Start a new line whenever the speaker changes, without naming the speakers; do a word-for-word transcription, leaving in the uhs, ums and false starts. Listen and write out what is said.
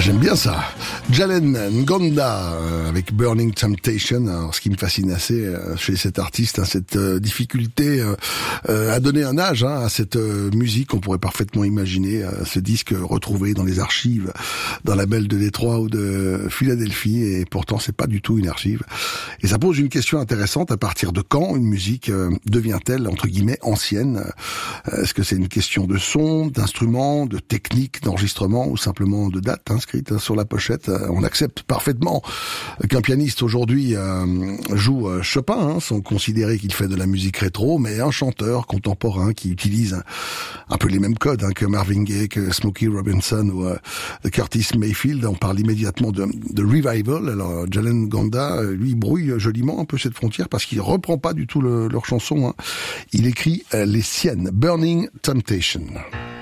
J'aime bien ça. Jalen Ngonda euh, avec Burning Temptation. Alors, ce qui me fascine assez euh, chez cet artiste, hein, cette euh, difficulté euh, euh, à donner un âge hein, à cette euh, musique. On pourrait parfaitement imaginer euh, ce disque retrouvé dans les archives d'un label de Détroit ou de Philadelphie, et pourtant c'est pas du tout une archive. Et ça pose une question intéressante: à partir de quand une musique euh, devient-elle entre guillemets ancienne? euh, Est-ce que c'est une question de son, d'instrument, de technique d'enregistrement, ou simplement de date inscrite sur la pochette? On accepte parfaitement qu'un pianiste aujourd'hui euh, joue euh, Chopin, hein, sans considérer qu'il fait de la musique rétro, mais un chanteur contemporain qui utilise un, un peu les mêmes codes hein, que Marvin Gaye, que Smokey Robinson ou euh, de Curtis Mayfield, on parle immédiatement de, de revival. Alors Jalen Ngonda, lui, brouille joliment un peu cette frontière parce qu'il reprend pas du tout le, leur chanson. Hein. Il écrit euh, les siennes, Burning Temptation.